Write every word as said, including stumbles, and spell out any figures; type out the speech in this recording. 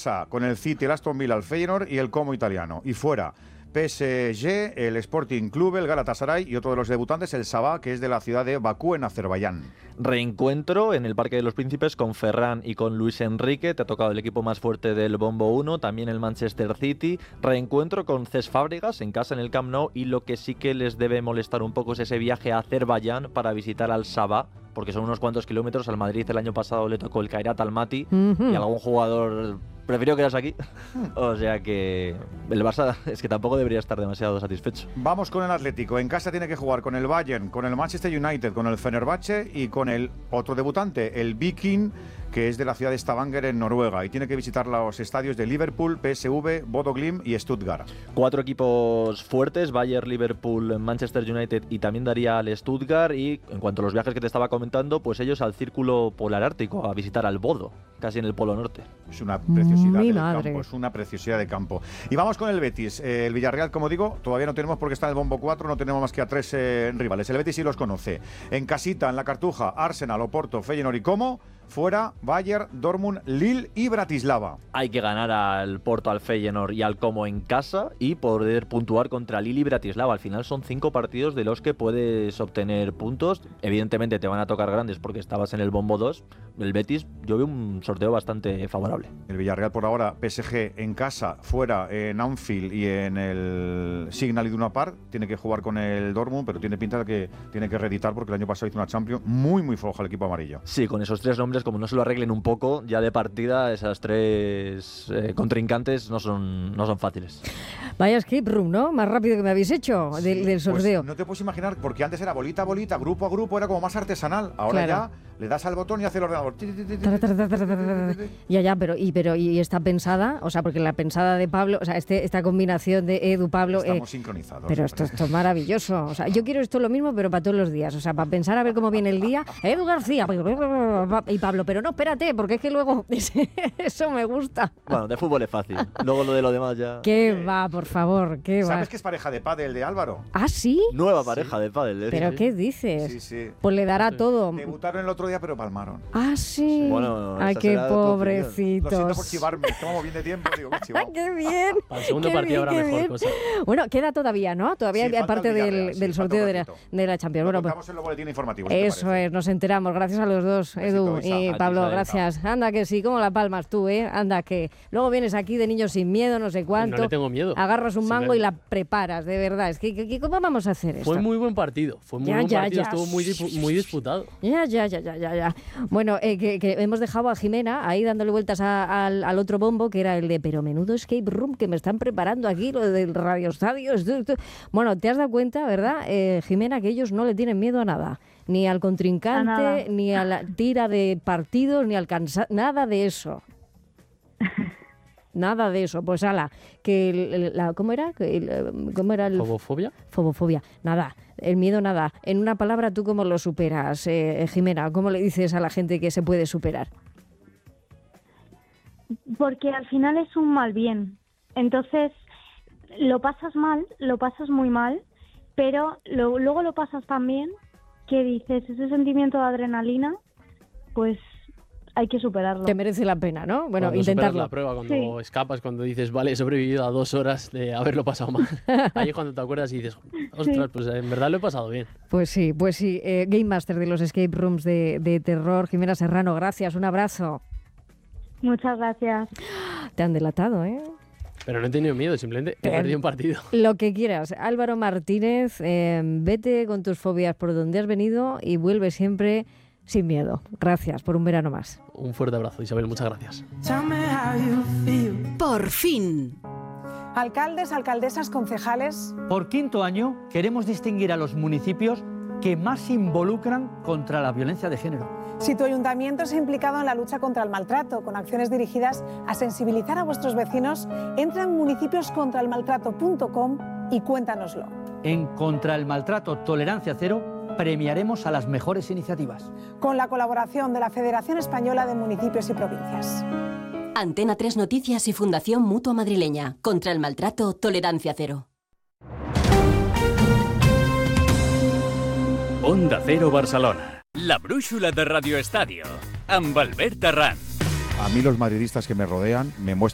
casa, con el City, el Aston Villa, el Feyenoord y el Como italiano. Y fuera, P S G, el Sporting Club, el Galatasaray y otro de los debutantes, el Sabah, que es de la ciudad de Bakú, en Azerbaiyán. Reencuentro en el Parque de los Príncipes con Ferran y con Luis Enrique. Te ha tocado el equipo más fuerte del Bombo uno, también el Manchester City. Reencuentro con Cesc Fábregas en casa en el Camp Nou, y lo que sí que les debe molestar un poco es ese viaje a Azerbaiyán para visitar al Sabah, porque son unos cuantos kilómetros. Al Madrid el año pasado le tocó el Kairat Almaty uh-huh. y algún jugador prefirió quedarse aquí. O sea que el Barça es que tampoco debería estar demasiado satisfecho. Vamos con el Atlético. En casa tiene que jugar con el Bayern, con el Manchester United, con el Fenerbahce y con el otro debutante, el Viking, que es de la ciudad de Stavanger, en Noruega, y tiene que visitar los estadios de Liverpool, P S V, Bodo Glimt y Stuttgart. Cuatro equipos fuertes: Bayern, Liverpool, Manchester United, y también daría al Stuttgart. Y en cuanto a los viajes que te estaba comentando, pues ellos al Círculo Polar Ártico, a visitar al Bodo, casi en el Polo Norte. Es una preciosidad Mi del madre. campo, es una preciosidad de campo. Y vamos con el Betis. Eh, el Villarreal, como digo, todavía no tenemos, porque está en el Bombo cuatro, no tenemos más que a tres eh, rivales. El Betis sí los conoce. En casita, en la Cartuja, Arsenal, Oporto, Feyenoord y Como. Fuera, Bayern, Dortmund, Lille y Bratislava. Hay que ganar al Porto, al Feyenoord y al Como en casa y poder puntuar contra Lille y Bratislava. Al final son cinco partidos de los que puedes obtener puntos. Evidentemente te van a tocar grandes porque estabas en el Bombo dos. El Betis, yo veo un sorteo bastante favorable. El Villarreal por ahora, P S G en casa, fuera en Anfield y en el Signal Iduna Park. Tiene que jugar con el Dortmund, pero tiene pinta de que tiene que reeditar, porque el año pasado hizo una Champions muy muy floja el equipo amarillo. Sí, con esos tres nombres, como no se lo arreglen un poco, ya de partida esas tres eh, contrincantes no son, no son fáciles. Vaya escape room, ¿no? Más rápido que me habéis hecho sí, del, del sorteo. Pues no te puedes imaginar, porque antes era bolita a bolita, grupo a grupo, era como más artesanal. Ahora claro. ya le das al botón y hace el ordenador. Ya, ya, pero y, pero y está pensada, o sea, porque la pensada de Pablo, o sea, este, esta combinación de Edu, Pablo... Estamos eh, sincronizados. Pero esto, esto es maravilloso. O sea, yo quiero esto lo mismo, pero para todos los días. O sea, para pensar a ver cómo viene el día. Edu García y Pablo, pero no, espérate, porque es que luego eso me gusta. Bueno, de fútbol es fácil. Luego lo de lo demás ya... ¿Qué va, por favor? ¿Qué va? ¿Sabes que es pareja de pádel de Álvaro? ¿Ah, sí? Nueva pareja sí. de pádel. ¿eh? ¿Pero sí. qué dices? Sí, sí. Pues le dará sí. todo. Debutaron el otro día, pero palmaron. Ah, sí. sí. Bueno, ay, qué pobrecitos. Lo siento por chivarme, estamos bien de tiempo, digo, qué chivado. ¡Qué bien! Para el segundo qué partido bien, habrá mejor bien. cosa. Bueno, queda todavía, ¿no? Todavía sí, hay parte del, sí, del sorteo de la, de la Champions. Lo bueno, contamos pues, en los boletines informativos. Eso es, nos enteramos. Gracias a los dos, besito, Edu y Isa. Pablo, A ti, gracias. Anda que sí, como la palmas tú, ¿eh? Anda que luego vienes aquí de niños sin miedo, no sé cuánto. No le tengo miedo. Agarras un Sí, mango me... y la preparas, de verdad. Es que, que, ¿cómo vamos a hacer esto? Fue muy buen partido, fue muy ya, buen ya, partido, ya. estuvo muy, dispu- muy disputado. Ya, ya, ya, ya, ya, ya. Bueno, eh, que, que hemos dejado a Jimena ahí dándole vueltas a, al, al otro bombo, que era el de, pero menudo escape room que me están preparando aquí, lo del Radio Estadio. Bueno, te has dado cuenta, ¿verdad, eh, Jimena, que ellos no le tienen miedo a nada? Ni al contrincante, a ni a la tira de partidos, ni al cansancio, nada de eso. Nada de eso. Pues ala, que el, la, ¿cómo era? El, ¿Cómo era el ¿Fobofobia? Fobofobia. Nada, el miedo nada. En una palabra, ¿tú cómo lo superas, eh, Jimena? ¿Cómo le dices a la gente que se puede superar? Porque al final es un mal bien. Entonces, lo pasas mal, lo pasas muy mal, pero lo, luego lo pasas tan bien que dices, ese sentimiento de adrenalina, pues hay que superarlo. Te merece la pena, ¿no? Bueno, cuando intentarlo. la prueba, cuando sí. escapas, cuando dices, vale, he sobrevivido a dos horas de haberlo pasado mal. Ahí es cuando te acuerdas y dices, ostras, sí. pues en verdad lo he pasado bien. Pues sí, pues sí. Eh, Game Master de los escape rooms de, de terror, Jimena Serrano, gracias, un abrazo. Muchas gracias. Te han delatado, ¿eh? Pero no he tenido miedo, simplemente he eh, perdido un partido. Lo que quieras. Álvaro Martínez, eh, vete con tus fobias por donde has venido y vuelve siempre sin miedo. Gracias por un verano más. Un fuerte abrazo, Isabel, muchas gracias. Por fin. Alcaldes, alcaldesas, concejales. Por quinto año queremos distinguir a los municipios que más se involucran contra la violencia de género. Si tu ayuntamiento se ha implicado en la lucha contra el maltrato, con acciones dirigidas a sensibilizar a vuestros vecinos, entra en municipios contra el maltrato punto com y cuéntanoslo. En Contra el Maltrato Tolerancia Cero premiaremos a las mejores iniciativas. Con la colaboración de la Federación Española de Municipios y Provincias. Antena tres Noticias y Fundación Mutua Madrileña. Contra el Maltrato Tolerancia Cero. Onda Cero Barcelona. La brúixola de Radio Estadio, amb Albert Arranz. A mí los madridistas que me rodean me muestran